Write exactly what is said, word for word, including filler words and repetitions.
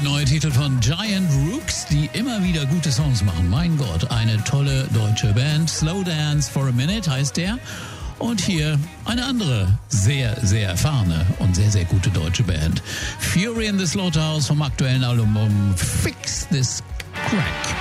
der neue Titel von Giant Rooks, die immer wieder gute Songs machen. Mein Gott, eine tolle deutsche Band. Slow Dance for a Minute heißt der. Und hier eine andere, sehr, sehr erfahrene und sehr, sehr gute deutsche Band. Fury in the Slaughterhouse vom aktuellen Album Fix This Crack.